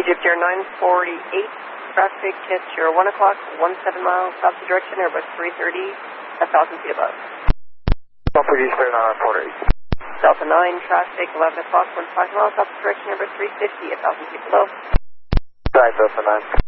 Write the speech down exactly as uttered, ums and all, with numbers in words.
Egypt Air nine forty-eight, traffic at your one o'clock, one seven miles south of direction, Airbus three thirty, one thousand feet above. Delta Egypt Air nine forty-eight. Delta nine, traffic eleven o'clock, one five miles south of direction, Airbus three fifty, one thousand feet below. Right, Delta nine.